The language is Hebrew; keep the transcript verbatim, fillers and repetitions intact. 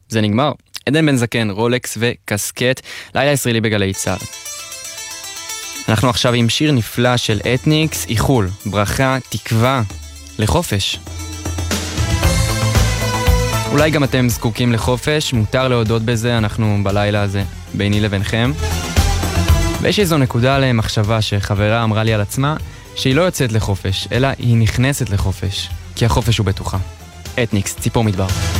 זה נגמר. עדן בן זקן, רולקס וקסקט, לילה ישראלי בגלי צה"ל. אנחנו עכשיו עם שיר נפלא של אתניקס, איחול, ברכה, תקווה, לחופש. אולי גם אתם זקוקים לחופש, מותר להודות בזה, אנחנו בלילה הזה ביני לבינכם. ויש איזו נקודה למחשבה שחברה אמרה לי על עצמה, שהיא לא יוצאת לחופש, אלא היא נכנסת לחופש, כי החופש הוא בטוחה. אתניקס, ציפור מדבר.